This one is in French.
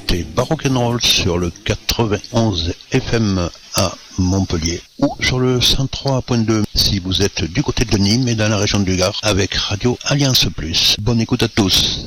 écoutez Barock'n'Roll sur le 91 FM à Montpellier ou sur le 103.2 si vous êtes du côté de Nîmes et dans la région du Gard avec Radio Alliance Plus. Bonne écoute à tous.